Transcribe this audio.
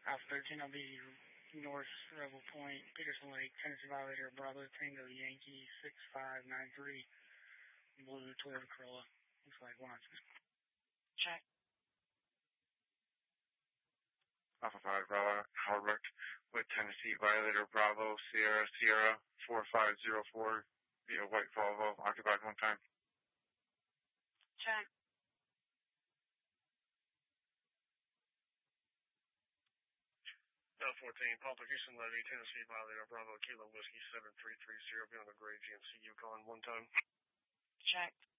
Alpha 13, I'll be North Rebel Point, Peterson Lake, Tennessee Violator, Bravo Tango Yankee 6593, blue Toyota Corolla. Looks like one on six. Check. Alpha 5 Bravo, Howard with Tennessee Violator, Bravo Sierra Sierra 4504 via White Volvo, occupied one time. Check. Now 14, Papa Houston Levy, Tennessee Violator, Bravo Kilo Whiskey 7330, beyond the gray GMC Yukon one time. Check.